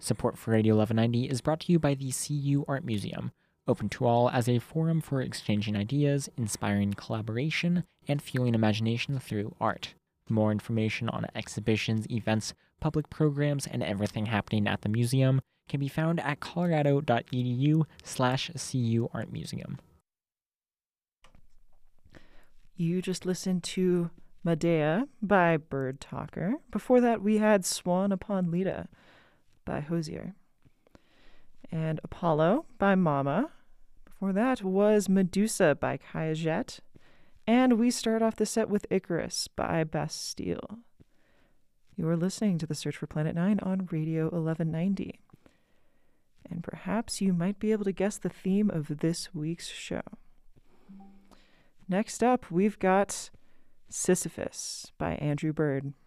Support for Radio 1190 is brought to you by the CU Art Museum, open to all as a forum for exchanging ideas, inspiring collaboration, and fueling imagination through art. More information on exhibitions, events, public programs, and everything happening at the museum can be found at colorado.edu/CU Art Museum. You just listened to Medea by Bird Talker. Before that, we had Swan Upon Leda by Hosier. And Apollo by Mama. Before that was Medusa by Kaya Jet. And we start off the set with Icarus by Bastille. You are listening to The Search for Planet 9 on Radio 1190. And perhaps you might be able to guess the theme of this week's show. Next up, we've got Sisyphus by Andrew Bird.